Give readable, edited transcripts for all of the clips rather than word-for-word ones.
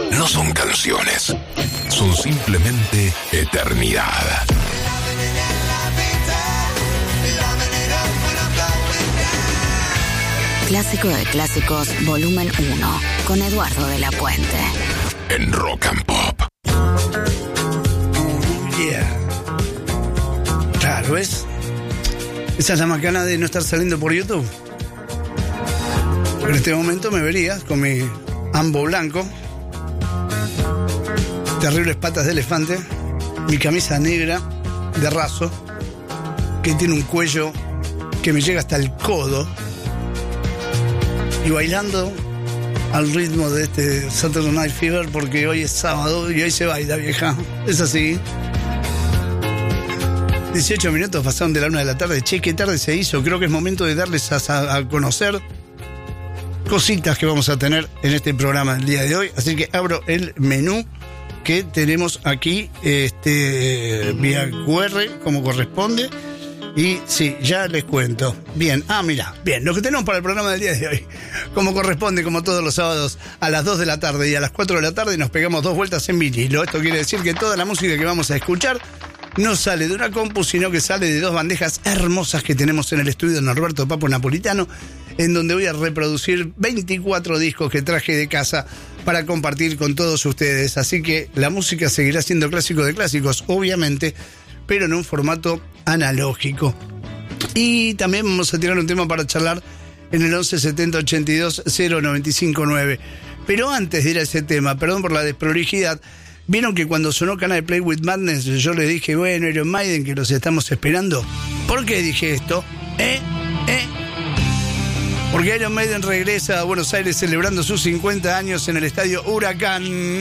no son canciones, son simplemente eternidad. Clásico de Clásicos, volumen 1, con Eduardo de la Puente. En Rock and Pop. Yeah. Claro, ¿ves? Esa es la macana de no estar saliendo por YouTube. En este momento me verías con mi ambo blanco, terribles patas de elefante, mi camisa negra de raso, que tiene un cuello que me llega hasta el codo, y bailando al ritmo de este Saturday Night Fever, porque hoy es sábado y hoy se baila, vieja. Es así. 18 minutos pasaron de la 1 de la tarde. Che, qué tarde se hizo. Creo que es momento de darles a conocer cositas que vamos a tener en este programa el día de hoy. Así que abro el menú que tenemos aquí, vía QR, como corresponde. Y sí, ya les cuento. Bien, mira, bien, lo que tenemos para el programa del día de hoy, como corresponde, como todos los sábados, a las 2 de la tarde y a las 4 de la tarde nos pegamos 2 vueltas en vinilo. Esto quiere decir que toda la música que vamos a escuchar no sale de una compu, sino que sale de 2 bandejas hermosas que tenemos en el estudio de Norberto Papo Napolitano, en donde voy a reproducir 24 discos que traje de casa para compartir con todos ustedes. Así que la música seguirá siendo clásico de clásicos, obviamente, pero en un formato analógico. Y también vamos a tirar un tema para charlar en el 11 70 82 0959. Pero antes de ir a ese tema, perdón por la desprolijidad, vieron que cuando sonó Can I Play With Madness yo le dije, bueno, Iron Maiden, que los estamos esperando. ¿Por qué dije esto? Porque Iron Maiden regresa a Buenos Aires celebrando sus 50 años en el estadio Huracán.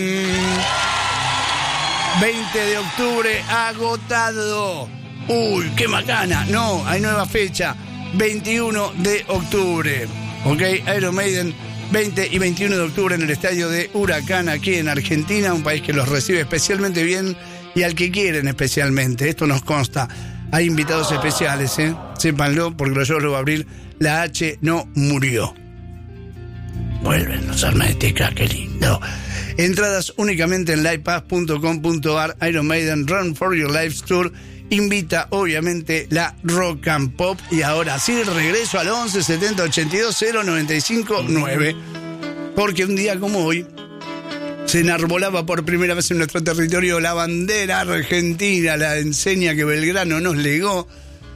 20 de octubre, agotado. Uy, qué macana. No, hay nueva fecha. 21 de octubre. Ok, Iron Maiden, 20 y 21 de octubre en el estadio de Huracán, aquí en Argentina, un país que los recibe especialmente bien y al que quieren especialmente. Esto nos consta. Hay invitados especiales, sépanlo, porque los shows lo va a abrir La H No Murió. Vuelven los Hermética, qué lindo. Entradas únicamente en livepass.com.ar. Iron Maiden Run for Your Life Tour invita obviamente la Rock and Pop. Y ahora sí, regreso al 11 70 82 095 9, porque un día como hoy se enarbolaba por primera vez en nuestro territorio la bandera argentina, la enseña que Belgrano nos legó.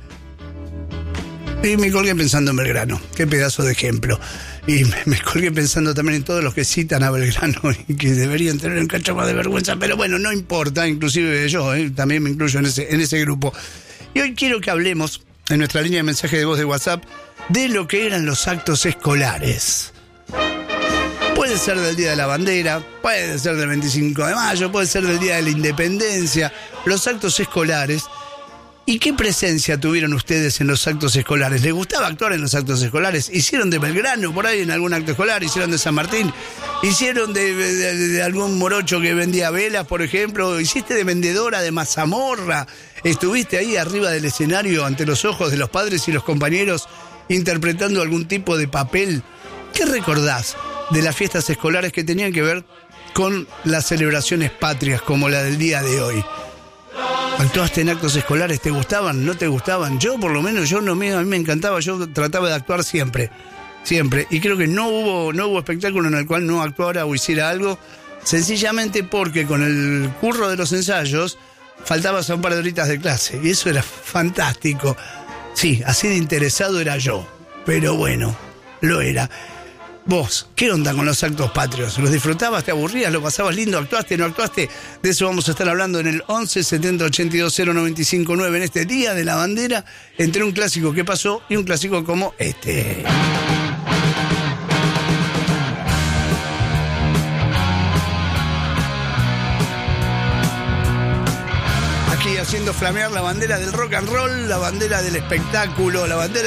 Y me colgué pensando en Belgrano, qué pedazo de ejemplo. Y me colgué pensando también en todos los que citan a Belgrano y que deberían tener un cacho más de vergüenza. Pero bueno, no importa, inclusive yo también me incluyo en ese grupo. Y hoy quiero que hablemos, en nuestra línea de mensaje de voz de WhatsApp, de lo que eran los actos escolares. Puede ser del Día de la Bandera, puede ser del 25 de mayo, puede ser del Día de la Independencia. Los actos escolares. ¿Y qué presencia tuvieron ustedes en los actos escolares? ¿Les gustaba actuar en los actos escolares? ¿Hicieron de Belgrano por ahí en algún acto escolar? ¿Hicieron de San Martín? ¿Hicieron de algún morocho que vendía velas, por ejemplo? ¿Hiciste de vendedora de mazamorra? ¿Estuviste ahí arriba del escenario ante los ojos de los padres y los compañeros interpretando algún tipo de papel? ¿Qué recordás de las fiestas escolares que tenían que ver con las celebraciones patrias como la del día de hoy? ¿Actuaste en actos escolares? ¿Te gustaban? ¿No te gustaban? Yo, por lo menos, a mí me encantaba. Yo trataba de actuar siempre. Y creo que no hubo espectáculo en el cual no actuara o hiciera algo, sencillamente porque con el curro de los ensayos faltabas a un par de horitas de clase. Y eso era fantástico. Sí, así de interesado era yo. Pero bueno, lo era. Vos, ¿qué onda con los actos patrios? ¿Los disfrutabas? ¿Te aburrías? ¿Lo pasabas lindo? ¿Actuaste? ¿No actuaste? De eso vamos a estar hablando en el 11 70 82 095 9 en este Día de la Bandera, entre un clásico que pasó y un clásico como este. Aquí haciendo flamear la bandera del rock and roll, la bandera del espectáculo, la bandera